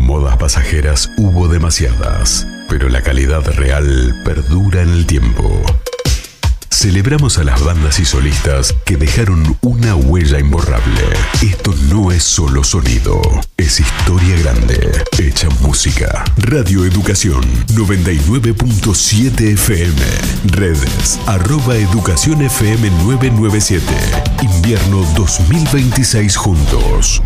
Modas pasajeras hubo demasiadas, pero la calidad real perdura en el tiempo. Celebramos a las bandas y solistas que dejaron una huella imborrable. Esto no es solo sonido, es historia grande, hecha música. Radio Educación 99.7 FM. Redes @educacionfm997. Invierno 2026 juntos.